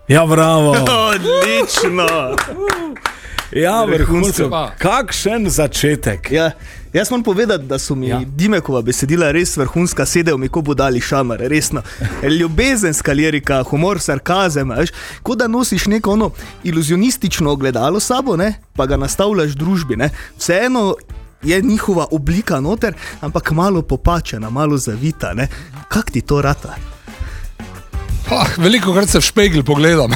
Ja, bravo. Odlično. Ja, vrhunsko. Kakšen začetek. Ja, jaz moram povedati, da so mi Dimekova besedila res vrhunska, sedejo mi, ko bo dali šamar, resno. Ljubezenska lirika, humor, sarkazem, veš, kot da nosiš neko ono iluzionistično ogledalo sabo, ne, pa ga nastavljaš družbi, ne. Vseeno je njihova oblika noter, ampak malo popačena, malo zavita, ne. Kak ti to rata? Veliko krat se v špegel pogledam.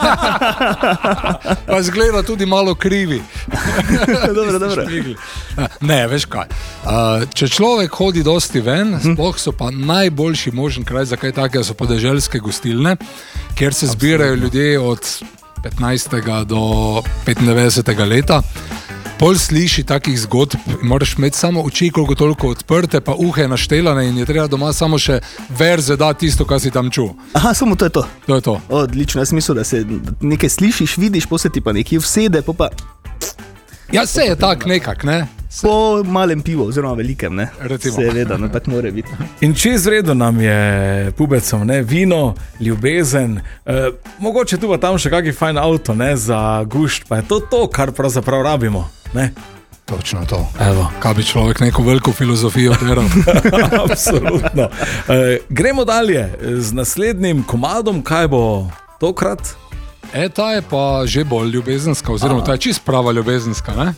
Pa zgleda tudi malo krivi. Dobro. Ne, veš kaj. Če človek hodi dosti ven, sploh so pa najboljši možen kraj za kaj takega so podeželske gostilne, kjer se zbirajo ljudje od 15. do 95. leta. Pol sliši takih zgodb in moraš imeti samo oči koliko toliko odprte, pa uhe naštelane in je treba doma samo še verze dati tisto, kar si tam čul. Aha, samo to je to? To je to. Odlično, jaz mislim, da se nekaj slišiš, vidiš, posle ti pa nekje vsede, pa... Ja, se je tak nekak, ne? Po malem pivu, oziroma velikem, ne? Recimo. Seveda, no, tak more biti. In čez redo nam je pubecom, ne, vino, ljubezen, mogoče tu pa tam še kakšen fajn avto, ne, za gušt, pa je to, kar pravzaprav rabimo, ne? Točno to. Evo. Kaj bi človek neko veliko filozofijo teral? Absolutno. Gremo dalje z naslednjim komadom, kaj bo tokrat? Ta je pa že bolj ljubezenska, oziroma ta je čist prava ljubezenska, ne?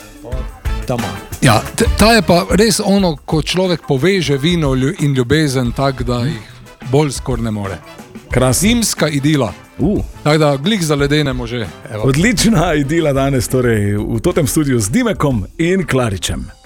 Ja, ta je pa res ono, ko človek poveže vino in ljubezen tak, da jih bolj skor ne more. Zimska idila. Tako da glik za ledene može. Odlična idila danes torej v totem studiu z Dimekom in Klaričem.